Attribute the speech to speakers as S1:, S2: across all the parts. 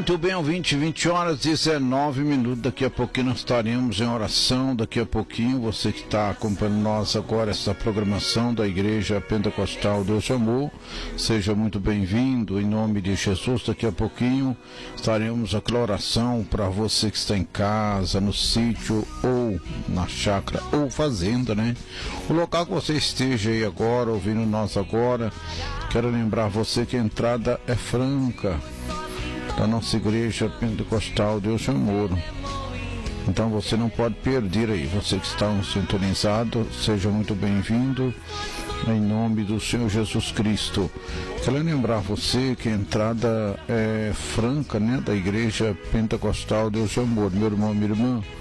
S1: Muito bem, 20 horas 19 minutos. Daqui a pouquinho nós estaremos em oração. Daqui a pouquinho, você que está acompanhando nós agora, essa programação da Igreja Pentecostal Deus de Amor, seja muito bem-vindo em nome de Jesus. Daqui a pouquinho estaremos aquela oração para você que está em casa, no sítio ou na chácara ou fazenda, né? O local que você esteja aí agora, ouvindo nós agora, quero lembrar você que a entrada é franca da nossa Igreja Pentecostal Deus de Amor. Então você não pode perder aí. Você que está sintonizado, seja muito bem-vindo em nome do Senhor Jesus Cristo. Quero lembrar você que a entrada é franca, né, da Igreja Pentecostal Deus de Amor. Meu irmão, minha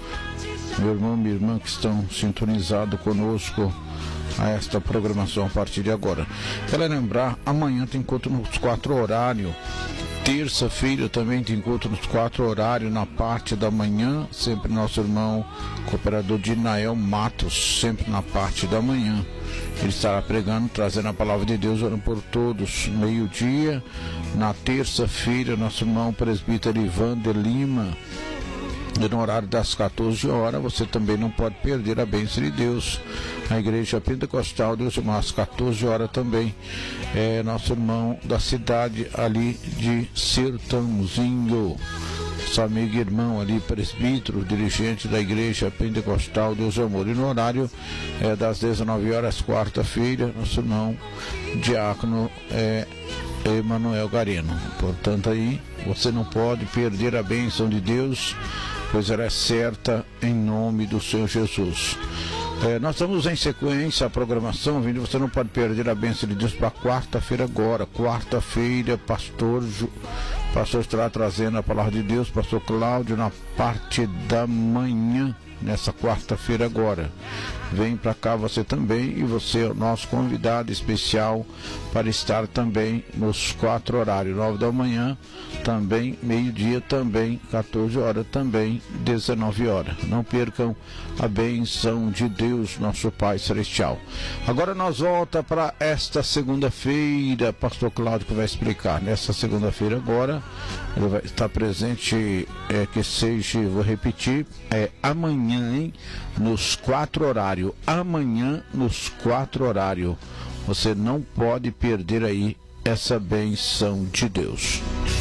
S1: irmã que estão sintonizados conosco a esta programação a partir de agora. Quero lembrar, amanhã tem encontro nos 4 horários. Terça-feira também tem encontro nos 4 horários, na parte da manhã, sempre nosso irmão cooperador Dinael Matos, sempre na parte da manhã. Ele estará pregando, trazendo a palavra de Deus, orando por todos. Meio-dia, na terça-feira, nosso irmão presbítero Ivander Lima, no horário das 14 horas, você também não pode perder a bênção de Deus. A Igreja Pentecostal Deus, às 14 horas também. É nosso irmão da cidade ali de Sertãozinho, nosso amigo e irmão ali, presbítero, dirigente da Igreja Pentecostal Deus de Amor. E no horário das 19 horas, quarta-feira, nosso irmão diácono Emanuel Gareno. Portanto, aí você não pode perder a bênção de Deus, pois ela é certa em nome do Senhor Jesus. Nós estamos em sequência a programação, vindo. Você não pode perder a bênção de Deus para quarta-feira agora. Quarta-feira, pastor estará trazendo a palavra de Deus, pastor Cláudio, na parte da manhã, nessa quarta-feira agora. Vem para cá você também, e você é o nosso convidado especial para estar também nos 4 horários, 9 da manhã, também meio-dia, também 14 horas, também 19 horas. Não percam a bênção de Deus, nosso Pai Celestial. Agora nós volta para esta segunda-feira, pastor Cláudio que vai explicar. Nessa segunda-feira agora, ele vai estar presente, que seja, vou repetir, amanhã, hein? Nos 4 horários. Amanhã nos 4 horários. Você não pode perder aí essa benção de Deus.